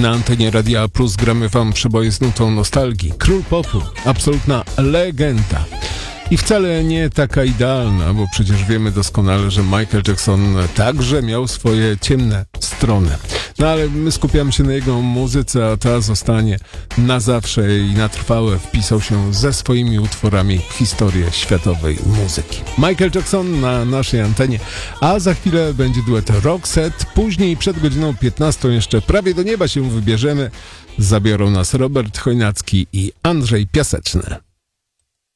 Na antenie Radia Plus gramy wam przeboje z nutą nostalgii. Król popu, absolutna legenda. I wcale nie taka idealna, bo przecież wiemy doskonale, że Michael Jackson także miał swoje ciemne strony. No ale my skupiamy się na jego muzyce, a ta zostanie na zawsze i na trwałe wpisał się ze swoimi utworami w historię światowej muzyki. Michael Jackson na naszej antenie, a za chwilę będzie duet Roxette. Później przed godziną 15 jeszcze prawie do nieba się wybierzemy. Zabiorą nas Robert Chojnacki i Andrzej Piaseczny.